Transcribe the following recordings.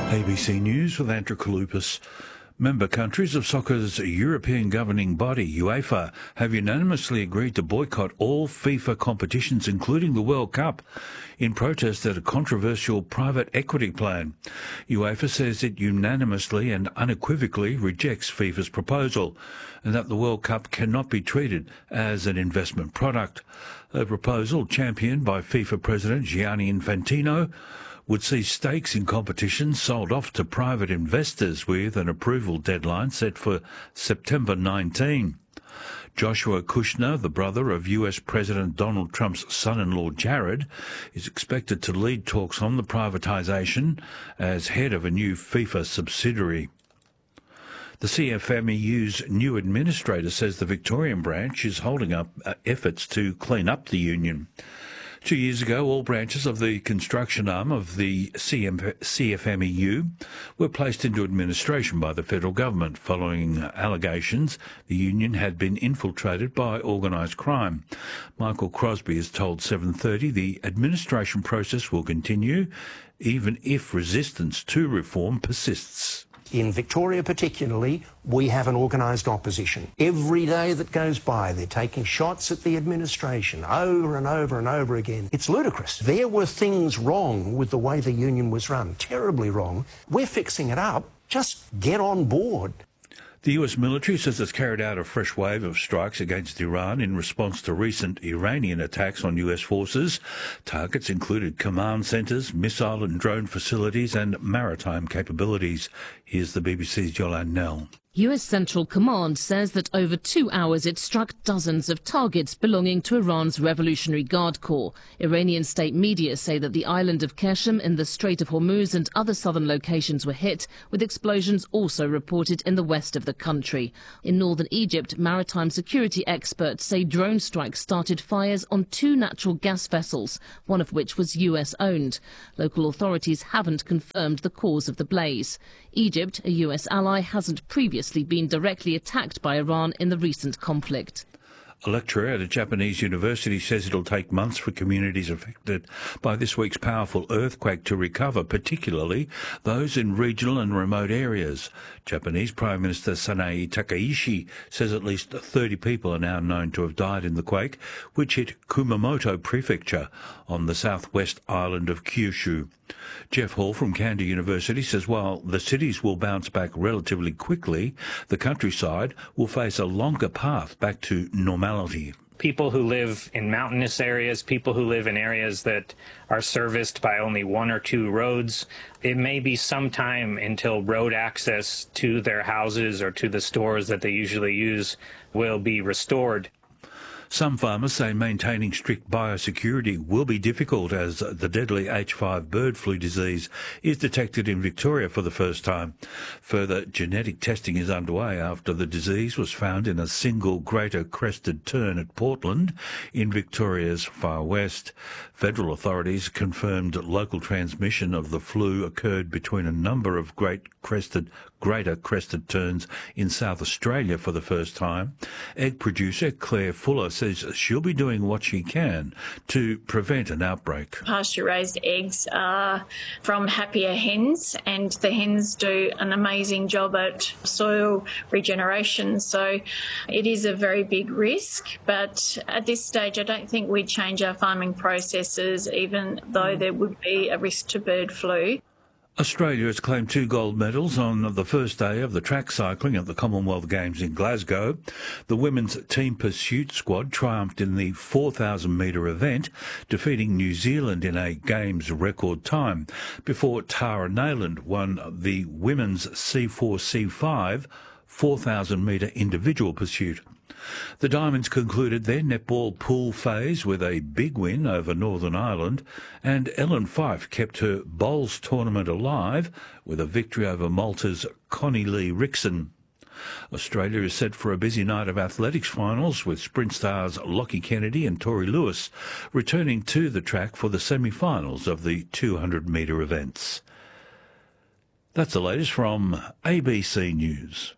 ABC News with Andrew Kaloupas. Member countries of soccer's European governing body, UEFA, have unanimously agreed to boycott all FIFA competitions, including the World Cup, in protest at a controversial private equity plan. UEFA says it unanimously and unequivocally rejects FIFA's proposal, and that the World Cup cannot be treated as an investment product. A proposal championed by FIFA President Gianni Infantino would see stakes in competitions sold off to private investors with an approval deadline set for September 19. Joshua Kushner, the brother of US President Donald Trump's son-in-law Jared, is expected to lead talks on the privatisation as head of a new FIFA subsidiary. The CFMEU's new administrator says the Victorian branch is holding up efforts to clean up the union. 2 years ago, all branches of the construction arm of the CFMEU were placed into administration by the federal government following allegations the union had been infiltrated by organised crime. Michael Crosby has told 7:30 the administration process will continue even if resistance to reform persists. In Victoria particularly, we have an organised opposition. Every day that goes by, they're taking shots at the administration over and over and over again. It's ludicrous. There were things wrong with the way the union was run, terribly wrong. We're fixing it up. Just get on board. The US military says it's carried out a fresh wave of strikes against Iran in response to recent Iranian attacks on US forces. Targets included command centres, missile and drone facilities and maritime capabilities. Here's the BBC's Yolande Nell. US Central Command says that over 2 hours it struck dozens of targets belonging to Iran's Revolutionary Guard Corps. Iranian state media say that the island of Qeshm in the Strait of Hormuz and other southern locations were hit, with explosions also reported in the west of the country. In northern Egypt, maritime security experts say drone strikes started fires on 2 natural gas vessels, one of which was US-owned. Local authorities haven't confirmed the cause of the blaze. Egypt, a US ally, hasn't previously been directly attacked by Iran in the recent conflict. A lecturer at a Japanese university says it'll take months for communities affected by this week's powerful earthquake to recover, particularly those in regional and remote areas. Japanese Prime Minister Sanae Takaishi says at least 30 people are now known to have died in the quake, which hit Kumamoto Prefecture on the southwest island of Kyushu. Jeff Hall from Kanda University says while the cities will bounce back relatively quickly, the countryside will face a longer path back to normality. People who live in mountainous areas, people who live in areas that are serviced by only 1 or 2 roads, it may be some time until road access to their houses or to the stores that they usually use will be restored. Some farmers say maintaining strict biosecurity will be difficult as the deadly H5 bird flu disease is detected in Victoria for the first time. Further genetic testing is underway after the disease was found in a single greater crested tern at Portland in Victoria's far west. Federal authorities confirmed local transmission of the flu occurred between a number of greater crested terns in South Australia for the first time. Egg producer Claire Fuller says she'll be doing what she can to prevent an outbreak. Pasture-raised eggs are from happier hens, and the hens do an amazing job at soil regeneration. So it is a very big risk, but at this stage I don't think we'd change our farming processes even though there would be a risk to bird flu. Australia has claimed 2 gold medals on the first day of the track cycling at the Commonwealth Games in Glasgow. The women's team pursuit squad triumphed in the 4,000-metre event, defeating New Zealand in a Games record time, before Tara Nayland won the women's C4-C5 4,000-metre individual pursuit. The Diamonds concluded their netball pool phase with a big win over Northern Ireland, and Ellen Fife kept her bowls tournament alive with a victory over Malta's Connie Lee Rickson. Australia is set for a busy night of athletics finals with sprint stars Lockie Kennedy and Tori Lewis returning to the track for the semi-finals of the 200-metre events. That's the latest from ABC News.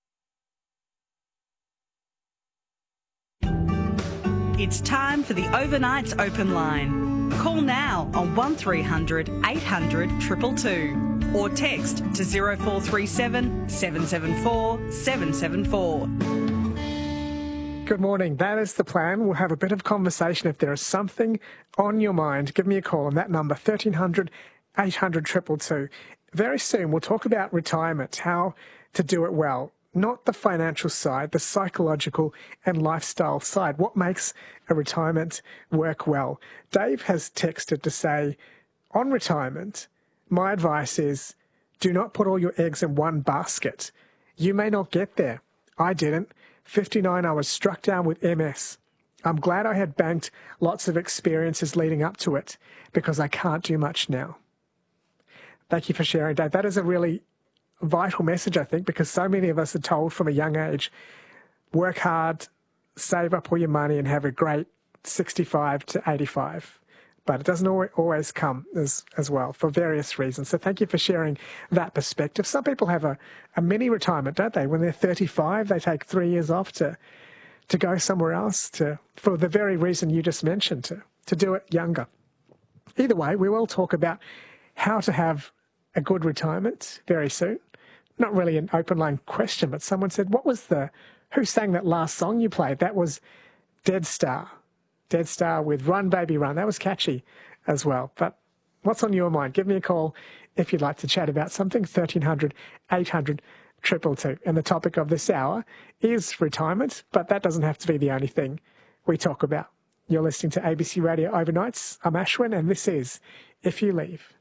It's time for the Overnight's Open Line. Call now on 1300 800 222. or text to 0437 774 774. Good morning. That is the plan. We'll have a bit of conversation. If there is something on your mind, give me a call on that number, 1300 800 222. Very soon we'll talk about retirement, how to do it well. Not the financial side, the psychological and lifestyle side. What makes a retirement work well? Dave has texted to say, on retirement, my advice is do not put all your eggs in one basket. You may not get there. I didn't. 59, I was struck down with MS. I'm glad I had banked lots of experiences leading up to it because I can't do much now. Thank you for sharing, Dave. That is a really vital message, I think, because so many of us are told from a young age, work hard, save up all your money and have a great 65 to 85. But it doesn't always come as well for various reasons. So thank you for sharing that perspective. Some people have a mini retirement, don't they? When they're 35, they take 3 years off to go somewhere else for the very reason you just mentioned, to do it younger. Either way, we will talk about how to have a good retirement very soon. Not really an open line question, but someone said, who sang that last song you played? That was Dead Star. Dead Star with Run Baby Run. That was catchy as well. But what's on your mind? Give me a call if you'd like to chat about something, 1300 800 222. And the topic of this hour is retirement, but that doesn't have to be the only thing we talk about. You're listening to ABC Radio Overnights. I'm Ashwin, and this is If You Leave.